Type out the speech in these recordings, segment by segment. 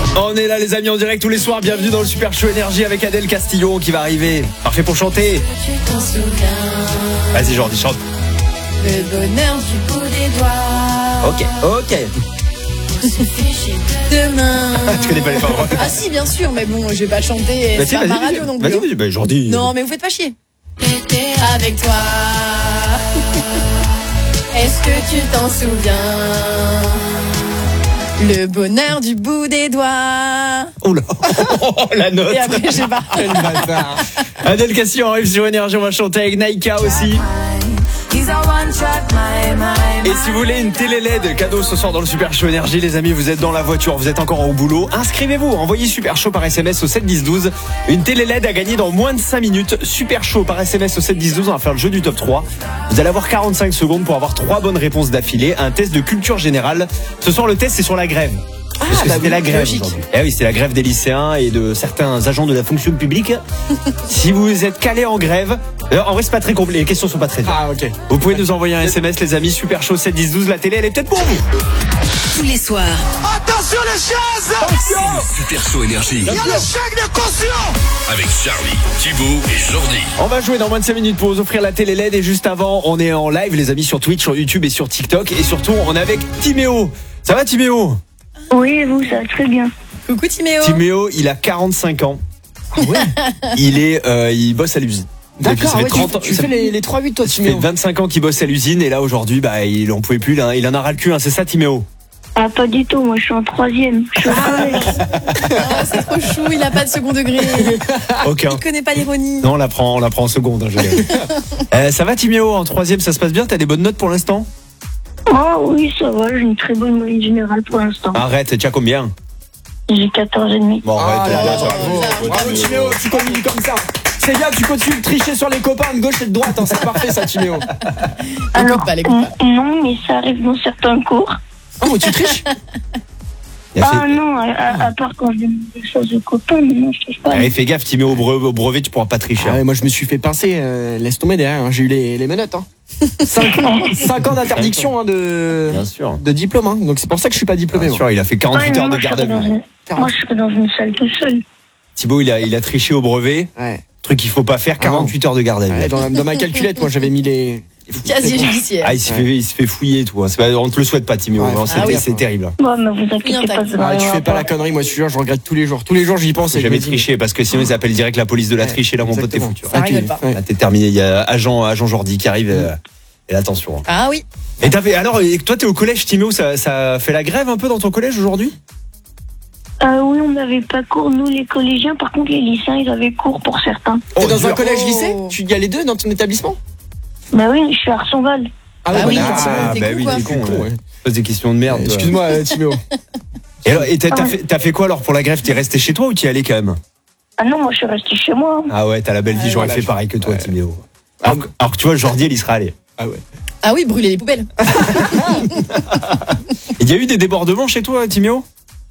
On est là les amis en direct tous les soirs, bienvenue dans le Super Show Énergie avec Adèle Castillo qui va arriver. Parfait pour chanter. Tu t'en souviens. Vas-y Jordi, chante. Le bonheur du bout des doigts. Ok. Suffit demain. Tu connais pas les paroles? Ah si, bien sûr, mais bon, je vais pas chanter. Bah, C'est pas ma radio non plus. Vas-y, bah, Jordi. Non, mais vous faites pas chier. J'étais avec toi. Est-ce que tu t'en souviens? Le bonheur du bout des doigts. Oh là, la note. Et après, je sais pas. Adèle Castillo arrive sur Énergie, on va chanter avec Naïka aussi. Et si vous voulez une télé LED cadeau ce soir dans le Super Show Énergie, les amis, vous êtes dans la voiture, vous êtes encore au boulot, inscrivez-vous, envoyez Super Show par SMS au 7 10 12. Une télé LED à gagner dans moins de 5 minutes. Super Show par SMS au 7 10 12, on va faire le jeu du top 3. Vous allez avoir 45 secondes pour avoir 3 bonnes réponses d'affilée, un test de culture générale. Ce soir le test c'est sur la grève. Parce que c'était la grève aujourd'hui. Eh oui, c'est la grève des lycéens et de certains agents de la fonction publique. Si vous êtes calé en grève, en vrai c'est pas très compliqué, les questions sont pas très dures. Ah ok. Vous pouvez nous envoyer un SMS les amis, Super Show 7 10 12, la télé elle est peut-être pour vous. Tous les soirs, Attention les chaises. C'est le Super Show Énergie Il y a le chèque de caution. avec Charlie, Thibaut et Jordi. On va jouer dans moins de 5 minutes pour vous offrir la télé LED et juste avant on est en live les amis sur Twitch, sur YouTube et sur TikTok et surtout on est avec Timéo. Ça va Timéo? Oui, et vous, ça va très bien. Coucou Timéo. Timéo il a 45 ans. Il bosse à l'usine. D'accord, Ça fait ouais, 30 ans, tu ça fais les 3-8 toi, Ça fait Timéo. 25 ans qu'il bosse à l'usine et là aujourd'hui il en pouvait plus, il en a ras le cul, hein, c'est ça Timéo? Ah, pas du tout, moi je suis en 3e. Je suis au collège. Ah, c'est trop chou, il a pas de second degré. Aucun. Il connaît pas l'ironie. Non, on la prend en seconde. Hein, ça va Timéo, en 3e ça se passe bien, t'as des bonnes notes pour l'instant? Oh oui, ça va, j'ai une très bonne moyenne générale pour l'instant. Arrête, tu as combien? J'ai 14,5. Bon arrête, là là, bravo. Bravo Timéo, tu continues comme ça. C'est bien, tu continues de tricher sur les copains de gauche et de droite, hein, c'est parfait ça Timéo. Alors, pas, l'écoute pas. non, mais ça arrive dans certains cours. Oh, tu triches? Il a Ah fait- non, à part quand je demande des choses aux copains, mais non, je touche pas. Allez, fais gaffe Timéo, au brevet tu pourras pas tricher. Ah ouais, moi je me suis fait pincer, laisse tomber derrière, hein, j'ai eu les menottes. Hein. 5 ans d'interdiction hein, Bien sûr. de diplôme, hein, donc c'est pour ça que je suis pas diplômé. Bien moi. sûr, il a fait 48 Ouais, heures de moi, je garde à serais vue. moi, je serais dans une salle tout seul. Thibaut, il a triché au brevet. Ouais. Truc qu'il faut pas faire, 48 heures de garde à vue. Ouais, dans ma calculette, moi j'avais mis les. Casier judiciaire. Ah, il se fait fouiller et tout. Hein. On te le souhaite pas, Timéo. Ouais. Vraiment, Ah oui. c'est terrible. Bon, mais vous inquiétez Bien, pas, t'as- ça va Ah, tu rien fais pas la avoir. connerie, moi je suis sûr, je regrette tous les jours. Tous les jours j'y pense. Faut et je jamais me dis- tricher parce que sinon ils appellent direct la police de la triche et là mon pote t'es Exactement. foutu. Ça rigole pas. Ouais. Là t'es terminé. Il y a agent Jordi qui arrive. Et attention. Ah oui. Et toi t'es au collège Timéo, ça fait la grève un peu dans ton collège aujourd'hui? Oui, on n'avait pas cours, nous les collégiens. Par contre, les lycéens, ils avaient cours pour certains. T'es dans un dur. collège-lycée? Tu y as les deux dans ton établissement? Bah oui, je suis à Arsonval. Ah oui, voilà. t'es con, quoi. t'es con. con, ouais. Pose des questions de merde. toi. Excuse-moi Timéo. Et alors, t'as fait quoi alors pour la grève? T'es resté chez toi ou t'y allais quand même? Ah non, moi je suis resté chez moi. Ah ouais, t'as la belle vie, Ouais, j'aurais voilà, fait pareil que toi, ouais. Timéo. Alors que tu vois, Jordi, il y sera allé. Ah ouais. Ah oui, brûler les poubelles. Il y a eu des débordements chez toi, Timéo?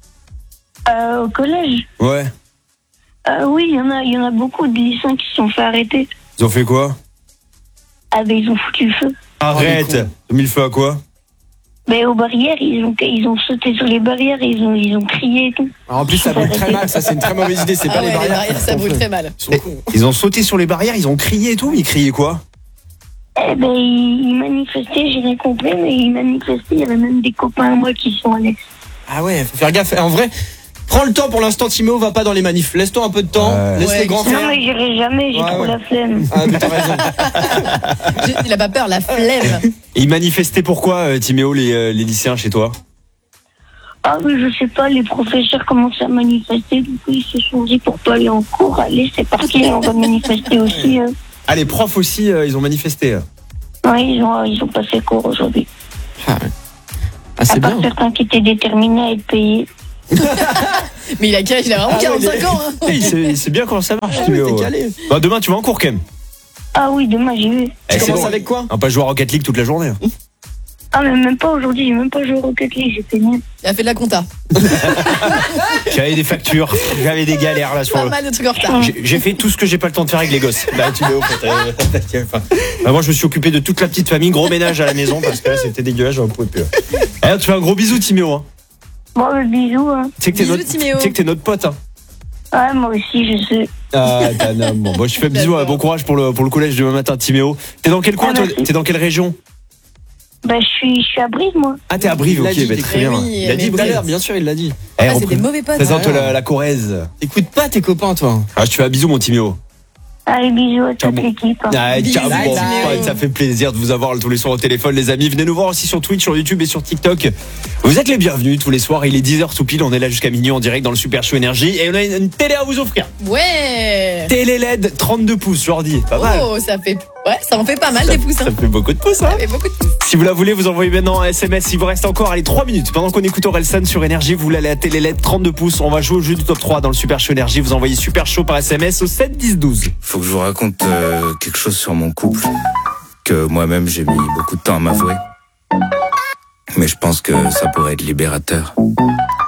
Au collège. Ouais. Oui, il y en a beaucoup de lycéens qui se sont fait arrêter. Ils ont fait quoi? Ah ben ils ont foutu le feu. Arrête! les cons. Ils ont mis le feu à quoi? Mais aux barrières, ils ont sauté sur les barrières, ils ont crié et tout. Alors, en plus ça brûle très mal, ça c'est une très mauvaise idée, c'est Ah pas ouais, les barrières. ça brûle très mal. Ils sont cons. Ils ont sauté sur les barrières, ils ont crié et tout, mais ils criaient quoi? Eh ben ils manifestaient, j'ai rien compris, mais ils manifestaient, il y avait même des copains à moi qui sont allés. Ah ouais, faut faire gaffe. En vrai, prends le temps pour l'instant, Timéo, va pas dans les manifs. Laisse-toi un peu de temps, Ouais. laisse Ouais, les grands Non faire. mais j'irai jamais, j'ai Ouais, trop ouais. la flemme. Ah, mais t'as raison. Il a pas peur, la flemme. Et ils manifestaient pourquoi, Timéo, les lycéens chez toi? Ah oui, je sais pas, les professeurs commencent à manifester, du coup ils se sont dit pour pas aller en cours, allez c'est parti, on va manifester aussi. Ah, les profs aussi, ils ont manifesté. Ouais, ils ont passé cours aujourd'hui. Ah À c'est part bien. certains qui étaient déterminés à être payés. Mais il a quel âge? Il a vraiment Ah ouais, 45 ans. Hein. Il sait bien comment ça marche, Ah, mais Timéo. t'es calé. Bah, demain, tu vas en cours quand même. Ah oui, demain j'y vais. Eh, Tu c'est commences bon. avec quoi? On va pas jouer à Rocket League toute la journée. Ah mais même pas aujourd'hui, j'ai même pas joué au Rocket League, j'ai fait nul. Il a fait de la compta. J'avais des factures, j'avais des galères là sur Pas le... mal de trucs en retard. J'ai fait tout ce que j'ai pas le temps de faire avec les gosses. Bah, Timéo, moi, je me suis occupé de toute la petite famille, gros ménage à la maison parce que là, c'était dégueulasse, j'en pouvais plus. Alors, tu fais un gros bisou, Timéo. Hein. Bon, bisous. Hein. Tu sais que t'es Bisous, notre, Timéo. tu sais que t'es notre pote. Hein. Ouais, moi aussi, je sais. Ah, t'es un homme. Bon, je fais bisous. Bon courage pour le collège demain matin, Timéo. T'es dans quel coin, toi? merci. T'es dans quelle région? Bah, je suis à Brive, moi. Ah, t'es à Brive, Il l'a ok, dit, bah, t'es très bien. oui, Il a mais dit Tout à Brive. l'heure, bien sûr, il l'a dit. Eh, Ah, on c'est des mauvais potes. présente Ouais. la Corrèze. Écoute pas tes copains, toi. Ah, je te fais un bisou, mon Timéo. Allez, bisous à Ciao, toute bon. l'équipe. Hein. Ah, Bisous, ciao, bon Timéo. pote, ça fait plaisir de vous avoir tous les soirs au téléphone, les amis. Venez nous voir aussi sur Twitch, sur YouTube et sur TikTok. Vous êtes les bienvenus tous les soirs. Il est 10h tout pile. On est là jusqu'à minuit en direct dans le Super Show Énergie. Et on a une télé à vous offrir. Ouais. Télé LED 32 pouces, Jordi. Pas mal. Oh, ça fait. Ouais, ça en fait pas mal des pouces. Ça Hein. fait beaucoup de pouces, hein. Ça fait beaucoup de pouces. Si vous la voulez, vous envoyez maintenant un SMS. Il vous reste encore 3 minutes. Pendant qu'on écoute Orelsan sur Énergie, vous l'allez à télé LED 32 pouces. On va jouer au jeu du top 3 dans le Super Show Énergie. Vous envoyez Super Show par SMS au 7 10 12. Faut que je vous raconte quelque chose sur mon couple que moi-même j'ai mis beaucoup de temps à m'avouer. Mais je pense que ça pourrait être libérateur.